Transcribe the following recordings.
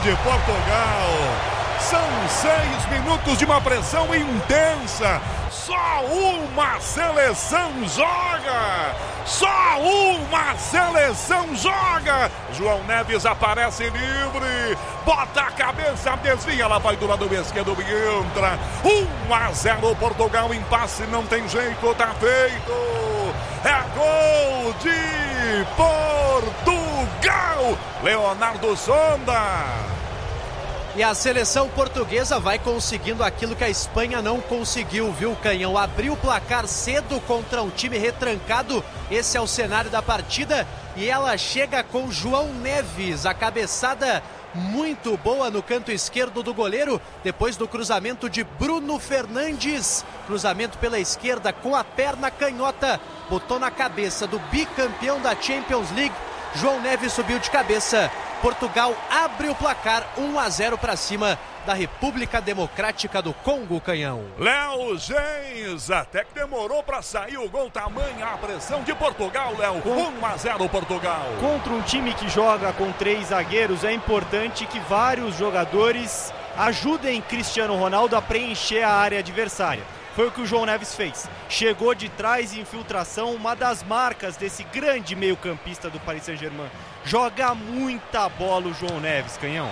de Portugal. São 6 minutos de uma pressão intensa. Só uma seleção joga! Só uma seleção joga! João Neves aparece livre, bota a cabeça, desvia, ela vai do lado esquerdo e entra. 1-0 Portugal, impasse, não tem jeito, tá feito! É gol de Portugal! Leonardo Sonda! E a seleção portuguesa vai conseguindo aquilo que a Espanha não conseguiu, viu, Canhão? Abriu o placar cedo contra um time retrancado. Esse é o cenário da partida. E ela chega com João Neves. A cabeçada muito boa no canto esquerdo do goleiro. Depois do cruzamento de Bruno Fernandes. Cruzamento pela esquerda com a perna canhota. Botou na cabeça do bicampeão da Champions League. João Neves subiu de cabeça. Portugal abre o placar 1-0 para cima da República Democrática do Congo, Canhão. Léo Gens, até que demorou para sair o gol, tamanha a pressão de Portugal, Léo. 1-0 Portugal. Contra um time que joga com 3 zagueiros, é importante que vários jogadores ajudem Cristiano Ronaldo a preencher a área adversária. Foi o que o João Neves fez. Chegou de trás, infiltração, uma das marcas desse grande meio-campista do Paris Saint-Germain. Joga muita bola o João Neves, Canhão.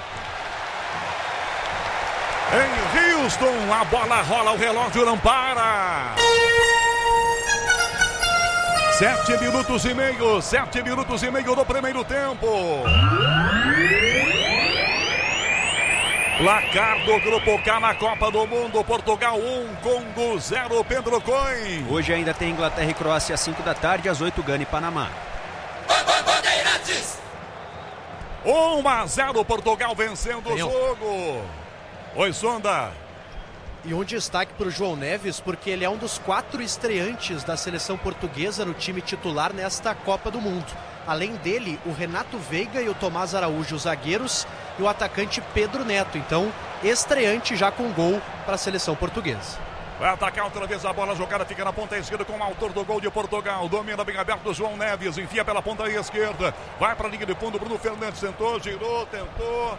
Em Houston, a bola rola, o relógio não para. 7 minutos e meio do primeiro tempo. Placar do Grupo K na Copa do Mundo, Portugal 1, Congo 0, Pedro Coin. Hoje ainda tem Inglaterra e Croácia às 5 da tarde, às 8 Gana e Panamá. 1-0 Portugal vencendo o jogo. Oi, Sonda. E um destaque para o João Neves, porque ele é um dos 4 estreantes da seleção portuguesa no time titular nesta Copa do Mundo. Além dele, o Renato Veiga e o Tomás Araújo, os zagueiros, e o atacante Pedro Neto. Então, estreante já com gol para a seleção portuguesa. Vai atacar outra vez a bola, jogada fica na ponta esquerda com o autor do gol de Portugal. Domina bem aberto o João Neves, enfia pela ponta esquerda. Vai para a linha de fundo, Bruno Fernandes tentou, girou, tentou.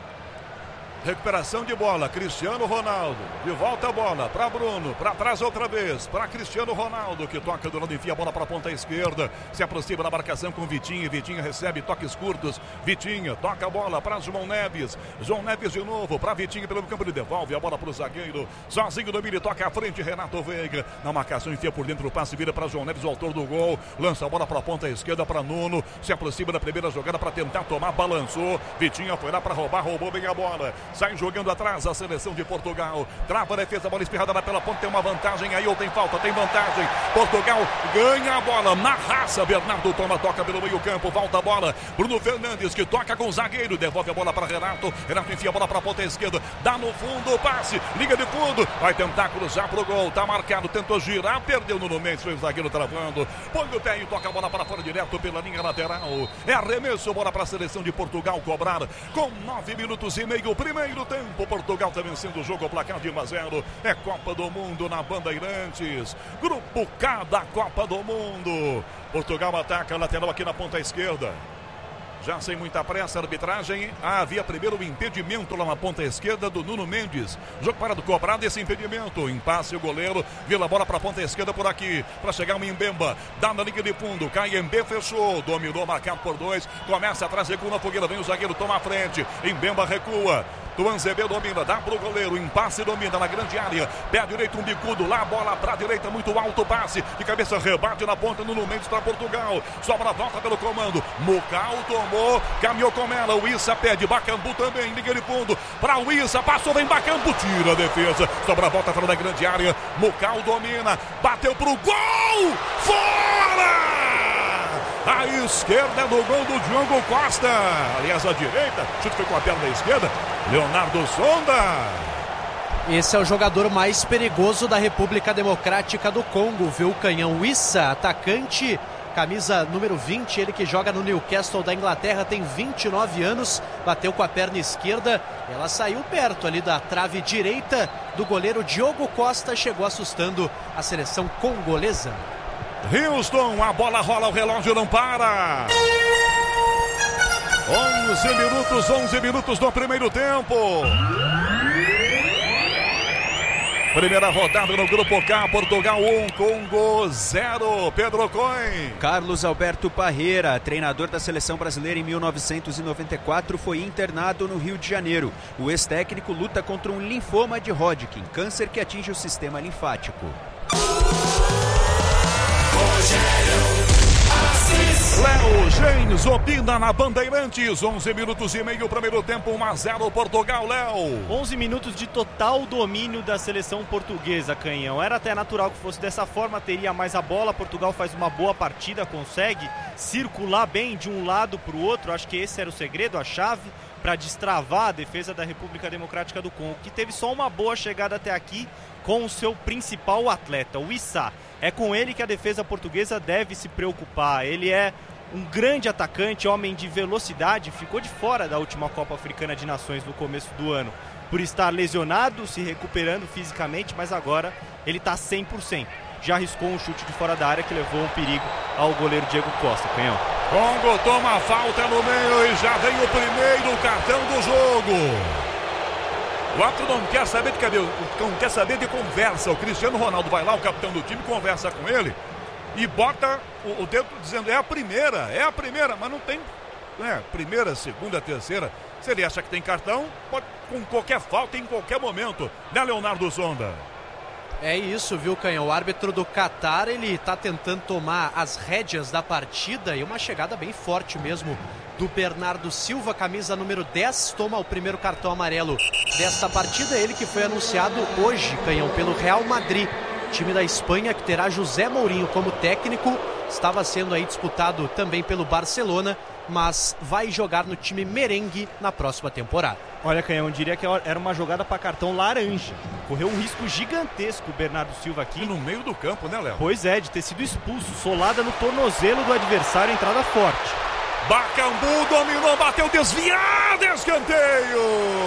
Recuperação de bola, Cristiano Ronaldo, de volta a bola para Bruno, para trás outra vez, para Cristiano Ronaldo, que toca do lado, enfia a bola para a ponta esquerda, se aproxima da marcação com Vitinha, Vitinha recebe toques curtos, Vitinha toca a bola para João Neves de novo para Vitinha pelo campo, ele devolve a bola para o zagueiro, sozinho do Miri, toca à frente, Renato Veiga, na marcação enfia por dentro, o passe vira para João Neves, o autor do gol, lança a bola para a ponta esquerda para Nuno, se aproxima da primeira jogada para tentar tomar, balançou, Vitinha foi lá para roubar, roubou bem a bola. Sai jogando atrás a seleção de Portugal. Trava a defesa, bola espirrada lá pela ponta. Tem uma vantagem aí ou tem falta? Tem vantagem. Portugal ganha a bola na raça. Bernardo toma, toca pelo meio campo. Volta a bola. Bruno Fernandes que toca com o zagueiro. Devolve a bola para Renato. Renato enfia a bola para a ponta esquerda. Dá no fundo o passe. Liga de fundo. Vai tentar cruzar pro gol. Tá marcado. Tentou girar. Perdeu no meio. Foi o zagueiro travando. Põe o pé e toca a bola para fora direto pela linha lateral. É arremesso. Bola para a seleção de Portugal cobrar com 9 minutos e meio. Primeiro tempo. Portugal está vencendo o jogo ao placar de 1-0. É Copa do Mundo na Bandeirantes. Grupo K da Copa do Mundo. Portugal ataca a lateral aqui na ponta esquerda. Já sem muita pressa, a arbitragem. Havia primeiro o impedimento lá na ponta esquerda do Nuno Mendes. Jogo parado, cobrado esse impedimento. Impasse o goleiro. Vira a bola para a ponta esquerda por aqui. Para chegar o Mbemba. Dá na linha de fundo. KMB fechou. Dominou, marcado por 2. Começa atrás, recua na fogueira. Vem o zagueiro, toma a frente. Mbemba recua. Tuanzebe domina, dá pro goleiro, impasse domina na grande área, pé direito um bicudo, lá a bola pra direita, muito alto passe, de cabeça rebate na ponta, no Mendes para Portugal, sobra a volta pelo comando, Mucal tomou, caminhou com ela, o Issa pede, Bacambu também, liga de fundo, pra o Issa, passou, vem Bacambu, tira a defesa, sobra a volta fora da grande área, Mucal domina, bateu pro gol, fora! A esquerda do gol do Diogo Costa. Aliás, a direita. Chute foi com a perna esquerda. Leonardo Sonda. Esse é o jogador mais perigoso da República Democrática do Congo, viu? Canhão Issa, atacante, camisa número 20. Ele que joga no Newcastle da Inglaterra, tem 29 anos. Bateu com a perna esquerda. Ela saiu perto ali da trave direita do goleiro Diogo Costa. Chegou assustando a seleção congolesa. Houston, a bola rola, o relógio não para. 11 minutos do primeiro tempo. Primeira rodada no Grupo K, Portugal 1, Congo 0. Pedro Coin. Carlos Alberto Parreira, treinador da seleção brasileira em 1994, foi internado no Rio de Janeiro. O ex-técnico luta contra um linfoma de Hodgkin, câncer que atinge o sistema linfático. Léo James opina na Bandeirantes. 11 minutos e meio, primeiro tempo, 1-0 Portugal, Léo. 11 minutos de total domínio da seleção portuguesa, Canhão. Era até natural que fosse dessa forma, teria mais a bola. Portugal faz uma boa partida, consegue circular bem de um lado para o outro. Acho que esse era o segredo, a chave para destravar a defesa da República Democrática do Congo, que teve só uma boa chegada até aqui com o seu principal atleta, o Issa. É com ele que a defesa portuguesa deve se preocupar. Ele é um grande atacante, homem de velocidade, ficou de fora da última Copa Africana de Nações no começo do ano, por estar lesionado, se recuperando fisicamente, mas agora ele está 100%. Já arriscou um chute de fora da área que levou um perigo ao goleiro Diego Costa, Canhão. Congo toma falta no meio e já vem o primeiro cartão do jogo. O árbitro não quer saber de conversa. O Cristiano Ronaldo vai lá, o capitão do time, conversa com ele e bota o dedo dizendo é a primeira, mas não tem primeira, segunda, terceira. Se ele acha que tem cartão, pode com qualquer falta em qualquer momento, né, Leonardo Sonda? É isso, viu, Canhão? O árbitro do Catar, ele tá tentando tomar as rédeas da partida e uma chegada bem forte mesmo do Bernardo Silva, camisa número 10, toma o primeiro cartão amarelo desta partida. Ele que foi anunciado hoje, Canhão, pelo Real Madrid, time da Espanha que terá José Mourinho como técnico. Estava sendo aí disputado também pelo Barcelona, mas vai jogar no time merengue na próxima temporada. Olha, Canhão, eu diria que era uma jogada para cartão laranja. Correu um risco gigantesco o Bernardo Silva aqui. E no meio do campo, né, Léo? Pois é, de ter sido expulso, solada no tornozelo do adversário, entrada forte. Bakambu dominou, bateu desviado, escanteio!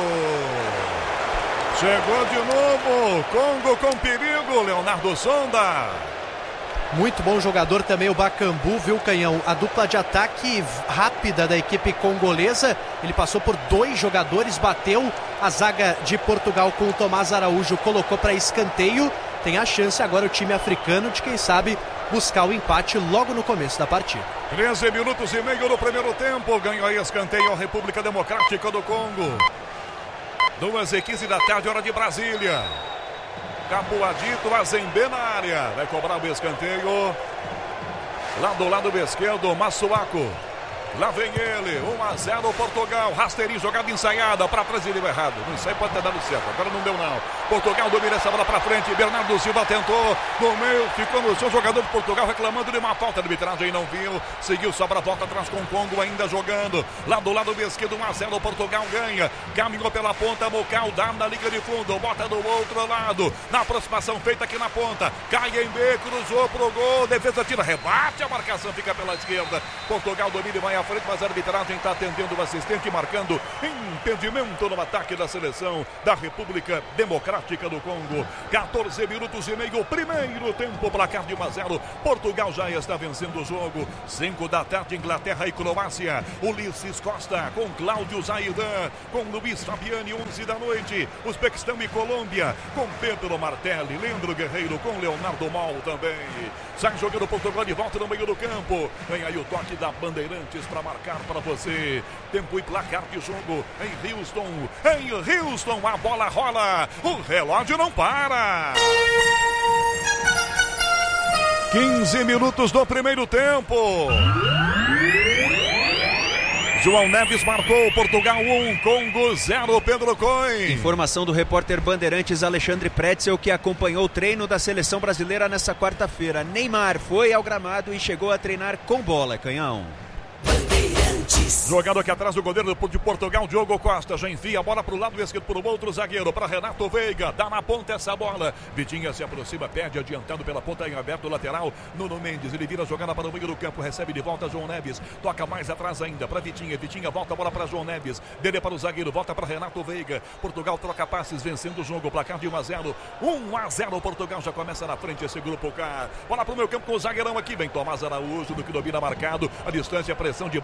Chegou de novo, Congo com perigo, Leonardo Sonda. Muito bom jogador também o Bakambu, viu, Canhão? A dupla de ataque rápida da equipe congolesa. Ele passou por dois jogadores, bateu a zaga de Portugal com o Tomás Araújo, colocou para escanteio. Tem a chance agora o time africano de, quem sabe, buscar o empate logo no começo da partida. 13 minutos e meio no primeiro tempo. Ganhou aí escanteio a República Democrática do Congo. 2h15 da tarde, hora de Brasília. Capuadito, Azembe na área. Vai cobrar o escanteio. Lá do lado esquerdo, Massuaco. Lá vem ele, 1-0 Portugal, rasteirinho, jogada ensaiada, para trás ele deu errado, não sei, pode ter dado certo, agora não deu não. Portugal domina essa bola para frente, Bernardo Silva tentou, no meio, ficou no seu jogador de Portugal reclamando de uma falta de arbitragem, não viu, seguiu, sobra a volta atrás com o Congo ainda jogando, lá do lado esquerdo, 1-0 Portugal ganha, caminhou pela ponta, Mocal dá na liga de fundo, bota do outro lado, na aproximação feita aqui na ponta, cai em B, cruzou pro gol, defesa tira, rebate, a marcação fica pela esquerda, Portugal domina e vai à frente, mas a arbitragem está atendendo o assistente, marcando impedimento no ataque da seleção da República Democrática do Congo. 14 minutos e meio, primeiro tempo, placar de 1-0. Portugal já está vencendo o jogo. 5 da tarde, Inglaterra e Croácia. Ulisses Costa com Cláudio Zaidan, com Luiz Fabiani, 11 da noite. Uzbequistão e Colômbia, com Pedro Martelli, Leandro Guerreiro, com Leonardo Mal também. Sai jogando Portugal de volta no meio do campo. Vem aí o toque da Bandeirantes para marcar para você. Tempo e placar de jogo em Houston. Em Houston, a bola rola. O relógio não para. 15 minutos do primeiro tempo. João Neves marcou, Portugal 1, Congo 0, Pedro Coin. Informação do repórter Bandeirantes Alexandre Pretzel, que acompanhou o treino da seleção brasileira nessa quarta-feira. Neymar foi ao gramado e chegou a treinar com bola, Canhão. Jogando aqui atrás do goleiro de Portugal, Diogo Costa, já enfia a bola para o lado esquerdo, para o outro zagueiro, para Renato Veiga, dá na ponta essa bola, Vitinha se aproxima, perde adiantado pela ponta em aberto, lateral, Nuno Mendes, ele vira a jogada para o meio do campo, recebe de volta João Neves, toca mais atrás ainda para Vitinha, Vitinha volta a bola para João Neves, dele para o zagueiro, volta para Renato Veiga, Portugal troca passes, vencendo o jogo, placar de 1-0, 1-0, Portugal já começa na frente esse grupo K, bola para o meio campo com o zagueirão aqui, vem Tomás Araújo, do que domina marcado, a distância, a pressão de Bakambu,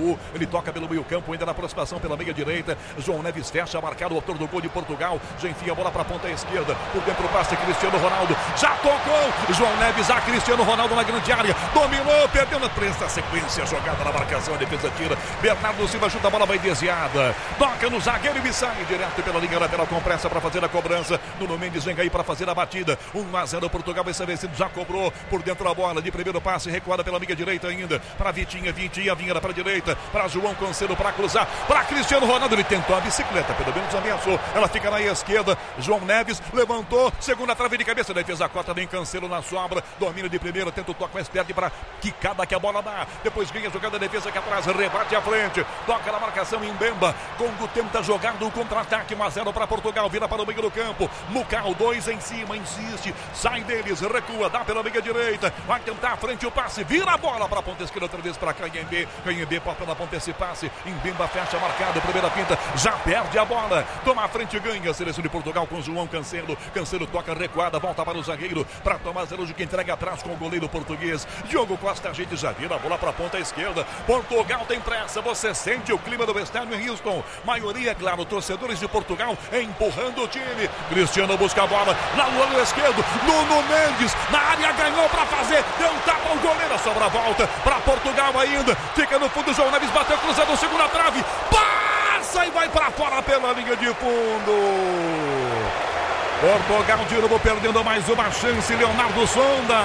Cafu, ele toca pelo meio campo, ainda na aproximação pela meia direita. João Neves fecha, marcado o autor do gol de Portugal. Já enfia a bola para a ponta esquerda. Por dentro o passe, Cristiano Ronaldo. Já tocou. João Neves a Cristiano Ronaldo na grande área. Dominou, perdeu na presta sequência. Jogada na marcação, a defesa tira. Bernardo Silva chuta, a bola vai desviada. Toca no zagueiro e sai direto pela linha lateral com pressa para fazer a cobrança. Nuno Mendes vem aí para fazer a batida. 1-0 Portugal vai ser vencido. Já cobrou por dentro da bola. De primeiro passe, recuada pela meia direita ainda. Para Vitinha, vinha para a direita. Para João Cancelo para cruzar. Para Cristiano Ronaldo. Ele tentou a bicicleta, pelo menos ameaçou. Ela fica na esquerda. João Neves levantou. Segunda trave de cabeça. Defesa corta, vem Cancelo na sobra. Domina de primeira, tenta o toque mais perto para quicada que a bola dá. Depois ganha a jogada da defesa aqui atrás. Rebate à frente. Toca na marcação em Mbemba. Congo tenta jogar no contra-ataque. 1-0 para Portugal. Vira para o meio do campo. Mucal, 2 em cima. Insiste. Sai deles. Recua. Dá pela meia direita. Vai tentar à frente o passe. Vira a bola para a ponta esquerda outra vez para Canhembe. Canhembe porta na ponta esse passe. Mbemba fecha marcado. Primeira pinta. Já perde a bola. Toma a frente e ganha. A seleção de Portugal com João Cancelo. Cancelo toca recuada. Volta para o zagueiro. Para Tomás Araújo que entrega atrás com o goleiro português. Diogo Costa, a gente já vira a bola para a ponta esquerda. Portugal tem pressa. Você sente o clima do estádio em Houston. Maioria, claro, torcedores de Portugal empurrando o time. Cristiano busca a bola lá no lado esquerdo. Nuno Mendes na área ganhou para fazer. Deu um tapa ao goleiro. Sobra a volta para Portugal ainda. Fica no fundo. João Neves bateu cruzado. Segunda trave. Passa e vai para fora pela linha de fundo. Portugal de novo perdendo mais uma chance. Leonardo Sonda.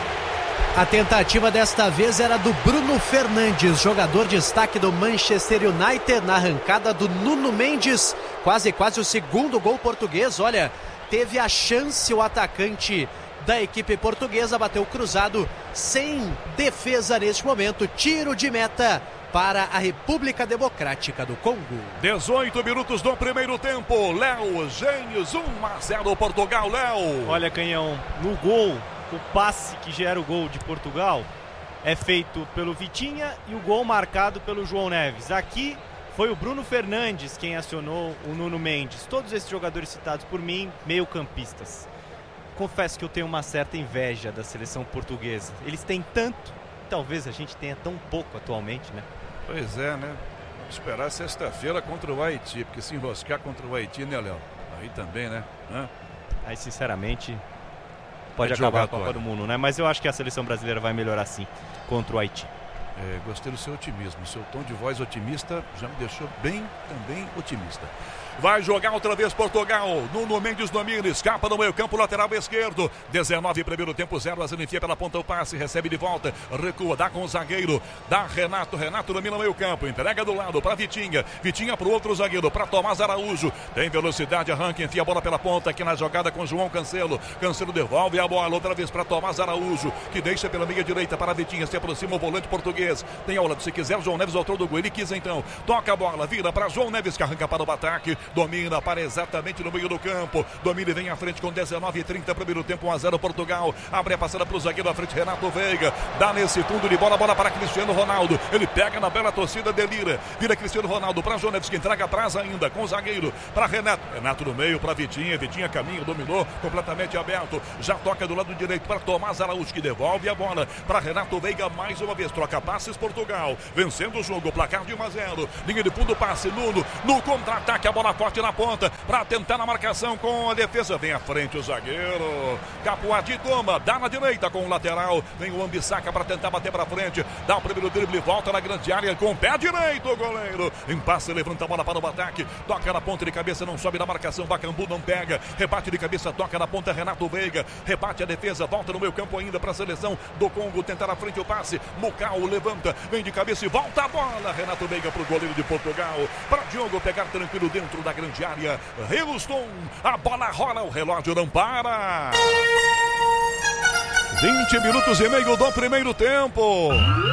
A tentativa desta vez era do Bruno Fernandes, jogador de destaque do Manchester United, na arrancada do Nuno Mendes. Quase o segundo gol português. Olha, teve a chance o atacante da equipe portuguesa, bateu cruzado, sem defesa neste momento. Tiro de meta para a República Democrática do Congo. 18 minutos do primeiro tempo. Léo Gênios, 1-0 Portugal. Léo. Olha, Canhão, no gol, o passe que gera o gol de Portugal é feito pelo Vitinha e o gol marcado pelo João Neves. Aqui foi o Bruno Fernandes quem acionou o Nuno Mendes. Todos esses jogadores citados por mim, meio-campistas. Confesso que eu tenho uma certa inveja da seleção portuguesa. Eles têm tanto, talvez a gente tenha tão pouco atualmente, né? Pois é, né? Vamos esperar sexta-feira contra o Haiti, porque se enroscar contra o Haiti, né, Léo? Aí também, né? Aí, sinceramente, pode acabar a Copa do Mundo, né? Mas eu acho que a seleção brasileira vai melhorar sim contra o Haiti. Gostei do seu otimismo. Seu tom de voz otimista já me deixou bem também otimista. Vai jogar outra vez Portugal. Nuno Mendes domina, escapa no meio campo, lateral esquerdo. 19 primeiro tempo, 0-0, enfia pela ponta o passe, recebe de volta, recua, dá com o zagueiro, dá Renato domina o meio campo, entrega do lado para Vitinha para o outro zagueiro, para Tomás Araújo. Tem velocidade, arranca, enfia a bola pela ponta aqui na jogada com João Cancelo. Cancelo devolve a bola outra vez para Tomás Araújo, que deixa pela meia direita para Vitinha, se aproxima o volante português. Tem aula, se quiser, João Neves autor do gol, ele quis então, toca a bola, vira para João Neves que arranca para o ataque. Domina, para exatamente no meio do campo. Domina e vem à frente com 19:30, primeiro tempo, 1-0 Portugal. Abre a passada para o zagueiro à frente, Renato Veiga. Dá nesse fundo de bola para Cristiano Ronaldo. Ele pega na bela torcida, delira. Vira Cristiano Ronaldo para João Neves, que entrega atrás ainda com o zagueiro para Renato. Renato no meio para Vitinha. Vitinha caminha, dominou, completamente aberto. Já toca do lado direito para Tomás Araújo, que devolve a bola para Renato Veiga mais uma vez. Troca passes Portugal. Vencendo o jogo, placar de 1-0. Linha de fundo, passe Nuno. No contra-ataque, a bola forte na ponta para tentar na marcação com a defesa. Vem à frente o zagueiro Capuati, toma, dá na direita com o lateral. Vem o Ambissaca para tentar bater para frente. Dá o primeiro drible, volta na grande área com o pé direito. O goleiro empassa, levanta a bola para o ataque. Toca na ponta de cabeça, não sobe na marcação. Bacambu não pega. Rebate de cabeça, toca na ponta. Renato Veiga rebate a defesa, volta no meio campo ainda para a seleção do Congo. Tentar na frente o passe. Mucal levanta, vem de cabeça e volta a bola. Renato Veiga para o goleiro de Portugal. Para Diogo pegar tranquilo dentro da grande área. Houston, a bola rola, o relógio não para. 20 minutos e meio do primeiro tempo.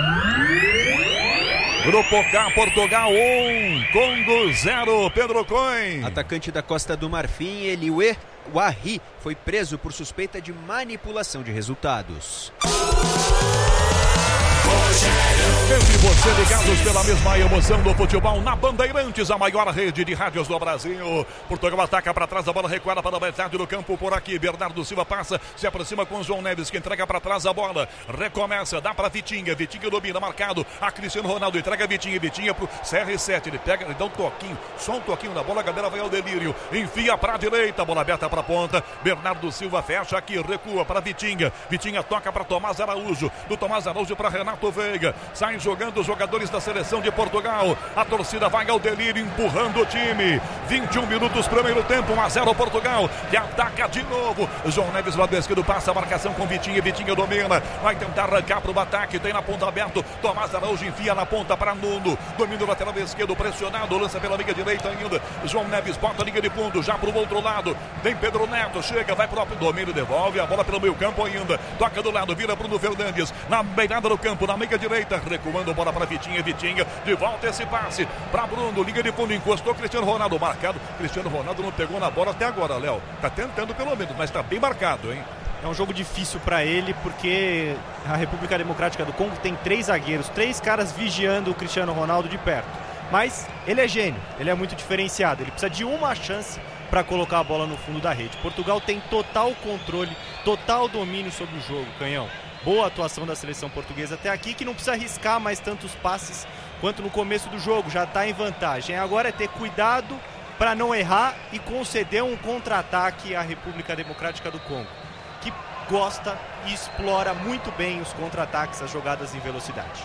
Grupo K, Portugal 1, Congo 0, Pedro Coin. Atacante da Costa do Marfim, Eliue Wahi, foi preso por suspeita de manipulação de resultados. Entre você ligados pela mesma emoção do futebol na Bandeirantes, a maior rede de rádios do Brasil. Portugal ataca para trás, a bola recuada para a metade do campo por aqui. Bernardo Silva passa, se aproxima com o João Neves, que entrega para trás a bola. Recomeça, dá para Vitinha. Vitinha domina, marcado. A Cristiano Ronaldo entrega a Vitinha. Vitinha pro CR7. Ele pega, ele dá um toquinho, só um toquinho na bola. A galera vai ao delírio. Enfia para a direita, bola aberta para a ponta. Bernardo Silva fecha aqui, recua para Vitinha. Vitinha toca para Tomás Araújo. Do Tomás Araújo para Renato Veiga. Sai jogando os jogadores da seleção de Portugal. A torcida vai ao delírio, empurrando o time. 21 minutos, primeiro tempo, 1-0 Portugal, que ataca de novo. João Neves, lado esquerdo, passa a marcação com Vitinha. Vitinha domina, vai tentar arrancar para o ataque. Tem na ponta aberto, Tomás Araújo enfia na ponta para Nuno. Domina o lateral esquerdo, pressionado, lança pela linha direita ainda. João Neves bota a linha de fundo, já para o outro lado. Tem Pedro Neto, chega, vai para o domínio, devolve a bola pelo meio campo ainda. Toca do lado, vira Bruno Fernandes, na beirada do campo, na meia direita, recuando a bola para Vitinha. Vitinha, de volta esse passe para Bruno, liga de fundo, encostou Cristiano Ronaldo, marcado. Cristiano Ronaldo não pegou na bola até agora, Léo. Tá tentando pelo menos, mas tá bem marcado, hein? É um jogo difícil para ele, porque a República Democrática do Congo tem 3 zagueiros, 3 caras vigiando o Cristiano Ronaldo de perto. Mas ele é gênio, ele é muito diferenciado, ele precisa de uma chance para colocar a bola no fundo da rede. Portugal tem total controle, total domínio sobre o jogo, Canhão. Boa atuação da seleção portuguesa até aqui, que não precisa arriscar mais tantos passes quanto no começo do jogo, já está em vantagem. Agora é ter cuidado para não errar e conceder um contra-ataque à República Democrática do Congo, que gosta e explora muito bem os contra-ataques, as jogadas em velocidade.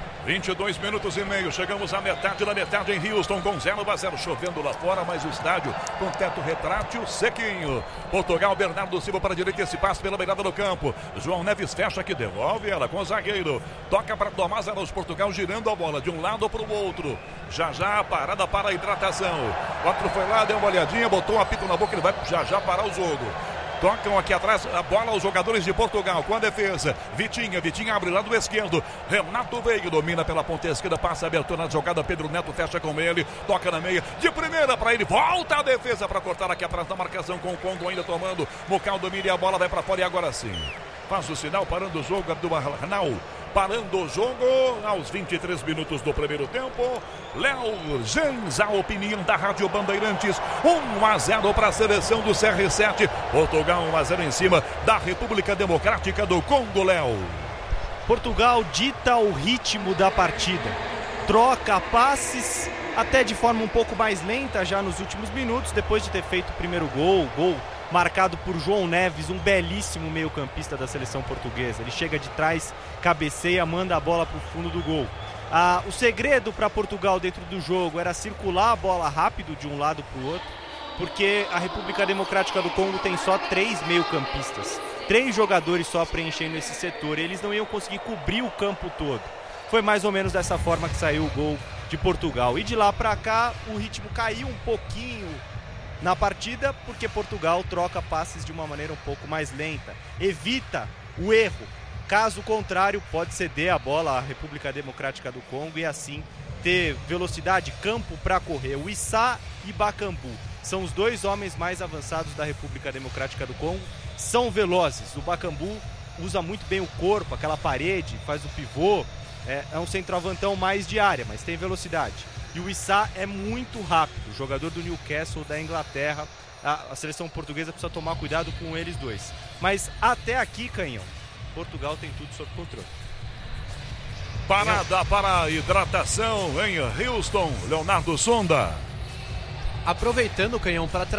22 minutos e meio, chegamos à metade da metade em Houston, com 0-0, chovendo lá fora, mas o estádio com teto retrátil sequinho. Portugal, Bernardo Silva para a direita, esse passe pela beirada do campo. João Neves fecha aqui, devolve ela com o zagueiro. Toca para Tomás Araújo, Portugal girando a bola de um lado para o outro. Já a parada para a hidratação. O outro foi lá, deu uma olhadinha, botou um apito na boca, ele vai já parar o jogo. Tocam aqui atrás a bola aos jogadores de Portugal com a defesa. Vitinha abre lado esquerdo. Renato Veiga domina pela ponta esquerda, passa abertura na jogada. Pedro Neto fecha com ele, toca na meia, de primeira para ele, volta a defesa para cortar aqui atrás da marcação com o Congo ainda tomando. Mocal domina e a bola vai para fora e agora sim. Faz o sinal, parando o jogo do Arnal. Parando o jogo aos 23 minutos do primeiro tempo. Léo Jans, a opinião da Rádio Bandeirantes. 1-0 para a seleção do CR7. Portugal 1-0 em cima da República Democrática do Congo, Léo. Portugal dita o ritmo da partida. Troca passes, até de forma um pouco mais lenta já nos últimos minutos, depois de ter feito o primeiro gol marcado por João Neves, um belíssimo meio-campista da seleção portuguesa. Ele chega de trás, cabeceia, manda a bola para o fundo do gol. O segredo para Portugal dentro do jogo era circular a bola rápido de um lado para o outro, porque a República Democrática do Congo tem só 3 meio-campistas, 3 jogadores só preenchendo esse setor, e eles não iam conseguir cobrir o campo todo. Foi mais ou menos dessa forma que saiu o gol de Portugal. E de lá para cá o ritmo caiu um pouquinho na partida, porque Portugal troca passes de uma maneira um pouco mais lenta, evita o erro. Caso contrário, pode ceder a bola à República Democrática do Congo e assim ter velocidade, campo para correr. O Issa e Bakambu são os 2 homens mais avançados da República Democrática do Congo, são velozes. O Bakambu usa muito bem o corpo, aquela parede, faz o pivô, é um centroavantão mais de área, mas tem velocidade. E o Issa é muito rápido, jogador do Newcastle da Inglaterra. A seleção portuguesa precisa tomar cuidado com eles 2. Mas até aqui, Canhão, Portugal tem tudo sob controle. Parada para a hidratação em Houston, Leonardo Sonda. Aproveitando o Canhão para